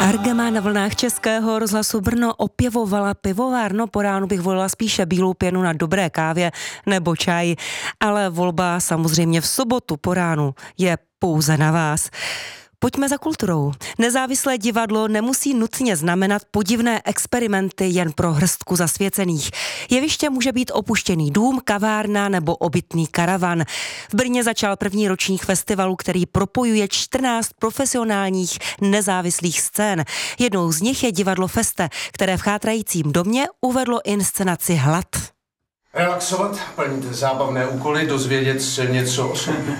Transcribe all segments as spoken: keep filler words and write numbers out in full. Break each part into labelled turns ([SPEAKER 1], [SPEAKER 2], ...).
[SPEAKER 1] Argama na vlnách Českého rozhlasu Brno opěvovala pivovárno. Po ránu bych volila spíše bílou pěnu na dobré kávě nebo čaj, ale volba samozřejmě v sobotu po ránu je pouze na vás. Pojďme za kulturou. Nezávislé divadlo nemusí nutně znamenat podivné experimenty jen pro hrstku zasvěcených. Jeviště může být opuštěný dům, kavárna nebo obytný karavan. V Brně začal první ročník festivalu, který propojuje čtrnáct profesionálních nezávislých scén. Jednou z nich je divadlo Feste, které v chátrajícím domě uvedlo inscenaci Hlad.
[SPEAKER 2] Relaxovat, plnit zábavné úkoly, dozvědět se něco o sobě.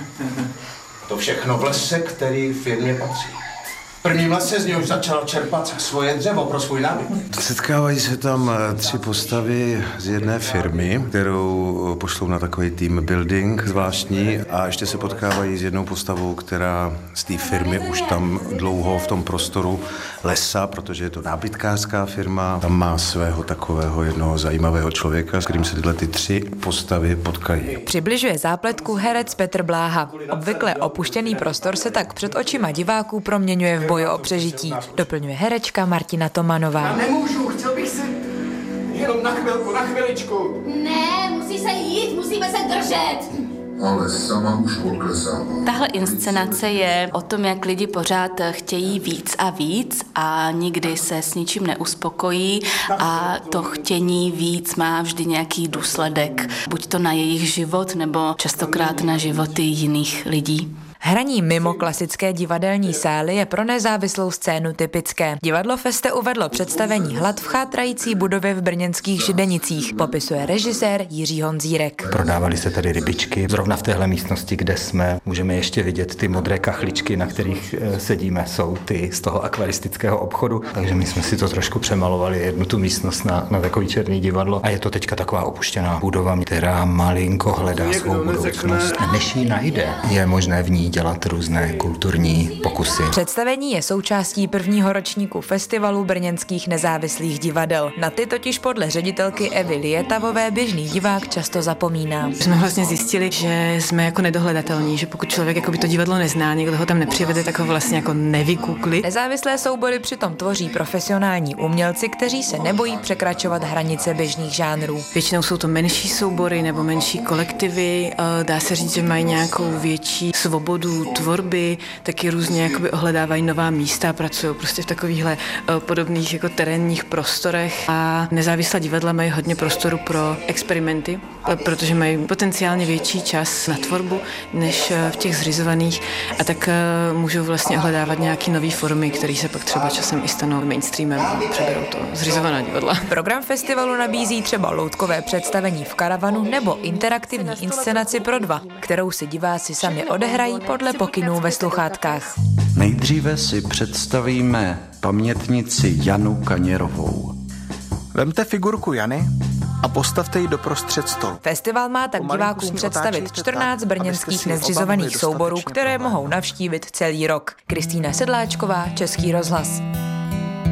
[SPEAKER 2] To všechno v lese, který firmě patří. V prvním lese z něhož začal čerpat svoje dřevo pro svůj nábytek.
[SPEAKER 3] Setkávají se tam tři postavy z jedné firmy, kterou pošlou na takový team building zvláštní, a ještě se potkávají s jednou postavou, která z té firmy už tam dlouho v tom prostoru lesa, protože je to nábytkářská firma, tam má svého takového jednoho zajímavého člověka, s kterým se tyhle ty tři postavy potkají.
[SPEAKER 4] Přibližuje zápletku herec Petr Bláha. Obvykle opuštěný prostor se tak před očima diváků proměňuje v boji o přežití. Doplňuje herečka Martina Tomanová.
[SPEAKER 2] Já nemůžu, chtěl bych si jenom na chvilku, na chviličku.
[SPEAKER 5] Ne, musí se jít, musíme se držet.
[SPEAKER 6] Ale sama už odklesává.
[SPEAKER 7] Tahle inscenace je o tom, jak lidi pořád chtějí víc a víc a nikdy se s ničím neuspokojí a to chtění víc má vždy nějaký důsledek, buď to na jejich život nebo častokrát na životy jiných lidí.
[SPEAKER 4] Hraní mimo klasické divadelní sály je pro nezávislou scénu typické. Divadlo Feste uvedlo představení Hlad v chátrající budově v brněnských Židenicích, popisuje režisér Jiří Honzírek.
[SPEAKER 8] Prodávali se tady rybičky. Zrovna v téhle místnosti, kde jsme, můžeme ještě vidět ty modré kachličky, na kterých sedíme, jsou ty z toho akvaristického obchodu. Takže my jsme si to trošku přemalovali, jednu tu místnost na, na takový černý divadlo. A je to teďka taková opuštěná budova, která malinko hledá svou budoucnost. Než ji najde, je možné v ní dělat různé kulturní pokusy.
[SPEAKER 4] Představení je součástí prvního ročníku festivalu brněnských nezávislých divadel. Na ty totiž podle ředitelky Evy Lietavové běžný divák často zapomíná.
[SPEAKER 9] Jsme vlastně zjistili, že jsme jako nedohledatelní, že pokud člověk jako by to divadlo nezná, někdo ho tam nepřivede, tak ho vlastně jako nevykukli.
[SPEAKER 4] Nezávislé soubory přitom tvoří profesionální umělci, kteří se nebojí překračovat hranice běžných žánrů.
[SPEAKER 9] Většinou jsou to menší soubory nebo menší kolektivy, dá se říct, že mají nějakou větší svobodu tvorby, taky různě jakoby ohledávají nová místa, pracují prostě v takovýchhle uh, podobných jako terénních prostorech a nezávislá divadla mají hodně prostoru pro experimenty, protože mají potenciálně větší čas na tvorbu než uh, v těch zřizovaných a tak uh, můžou vlastně ohledávat nějaké nové formy, které se pak třeba časem i stanou mainstreamem a přeberou to zřizovaná divadla.
[SPEAKER 4] Program festivalu nabízí třeba loutkové představení v karavanu nebo interaktivní inscenaci pro dva, kterou si diváci sami odehrají podle pokynů ve sluchátkách.
[SPEAKER 10] Nejdříve si představíme pamětnici Janu Kaněrovou.
[SPEAKER 11] Vemte figurku Jany a postavte ji doprostřed stolu.
[SPEAKER 4] Festival má tak divákům představit čtrnáct brněnských nezřizovaných souborů, které mohou navštívit celý rok. Kristýna Sedláčková, Český rozhlas.